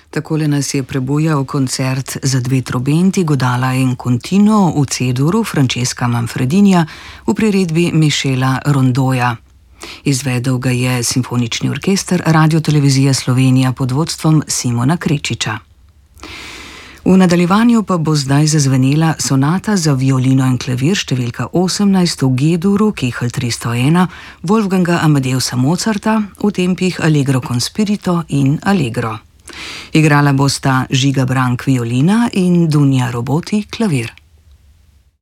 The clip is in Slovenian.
Takole nas je prebujal koncert za dve trobenti, godala in continuo v C-duru Francesca Manfredinija v priredbi Michela Rondoja. Izvedel ga je Simfonični orkester Radio-televizije Slovenija pod vodstvom Simona Krečiča. V nadaljevanju pa bo zdaj zazvenela sonata za violino in klavir številka 18 v G-duru Kehl 301 Wolfganga Amadeusa Mozarta v tempih Allegro con spirito in Allegro. Igrala bosta Žiga Brank violina in Dunja Roboti klavir.